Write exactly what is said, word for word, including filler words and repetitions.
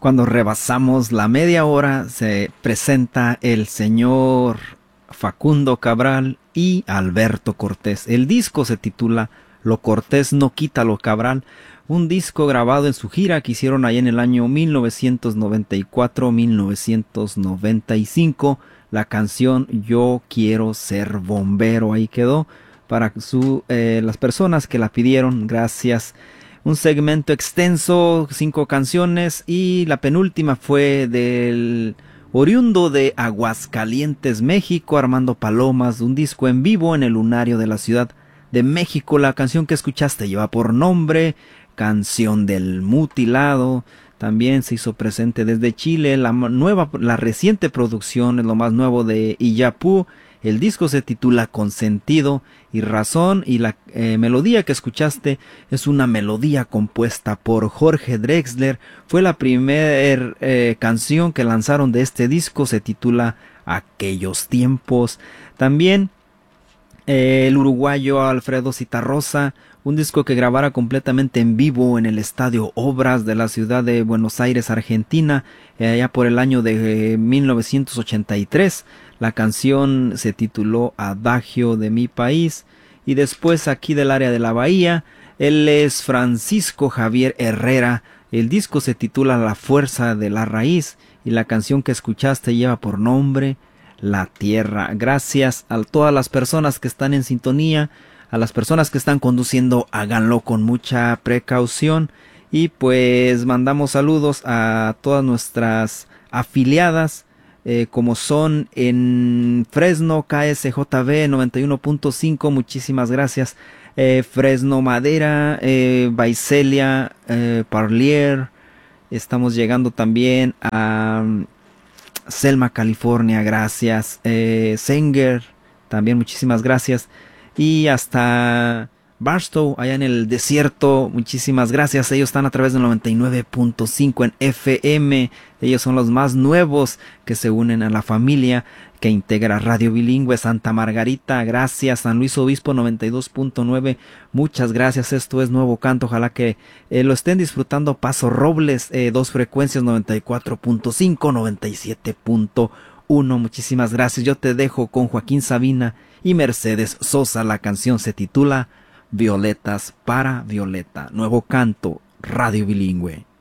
Cuando rebasamos la media hora, se presenta el señor Facundo Cabral y Alberto Cortés. El disco se titula Lo Cortés no quita lo Cabral, un disco grabado en su gira que hicieron ahí en el año mil novecientos noventa y cuatro a mil novecientos noventa y cinco. La canción Yo Quiero Ser Bombero, ahí quedó para su, eh, las personas que la pidieron. Gracias. Un segmento extenso, cinco canciones, y la penúltima fue del oriundo de Aguascalientes, México, Armando Palomas, un disco en vivo en el Lunario de la Ciudad de México. La canción que escuchaste lleva por nombre Canción del Mutilado. También se hizo presente desde Chile la nueva, la reciente producción, es lo más nuevo de Illapú. El disco se titula Consentido y Razón, y la eh, melodía que escuchaste es una melodía compuesta por Jorge Drexler. Fue la primera eh, canción que lanzaron de este disco, se titula Aquellos Tiempos. También eh, el uruguayo Alfredo Zitarrosa, un disco que grabara completamente en vivo en el Estadio Obras de la ciudad de Buenos Aires, Argentina, eh, allá por el año de eh, mil novecientos ochenta y tres. La canción se tituló Adagio de mi país. Y después aquí del área de la Bahía, él es Francisco Javier Herrera. El disco se titula La Fuerza de la Raíz y la canción que escuchaste lleva por nombre La Tierra. Gracias a todas las personas que están en sintonía, a las personas que están conduciendo, háganlo con mucha precaución. Y pues mandamos saludos a todas nuestras afiliadas, Eh, como son en Fresno K S J B noventa y uno punto cinco, muchísimas gracias. eh, Fresno Madera, eh, Vaiselia, eh, Parlier. Estamos llegando también a um, Selma, California, gracias. eh, Sanger, también muchísimas gracias. Y hasta Barstow, allá en el desierto, muchísimas gracias. Ellos están a través del noventa y nueve punto cinco en F M. Ellos son los más nuevos que se unen a la familia que integra Radio Bilingüe. Santa Margarita, gracias. San Luis Obispo noventa y dos punto nueve, muchas gracias. Esto es Nuevo Canto, ojalá que eh, lo estén disfrutando. Paso Robles, eh, dos frecuencias, noventa y cuatro punto cinco, noventa y siete punto uno, muchísimas gracias. Yo te dejo con Joaquín Sabina y Mercedes Sosa. La canción se titula Violetas para Violeta. Nuevo Canto, Radio Bilingüe.